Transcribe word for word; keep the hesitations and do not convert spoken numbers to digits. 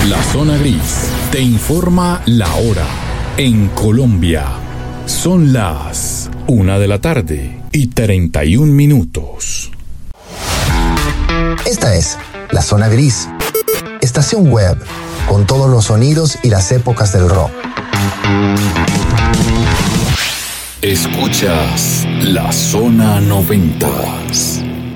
La Zona Gris te informa la hora. En Colombia son las una de la tarde y treinta y un minutos. Esta es La Zona Gris, estación web con todos los sonidos y las épocas del rock. Escuchas La Zona noventas.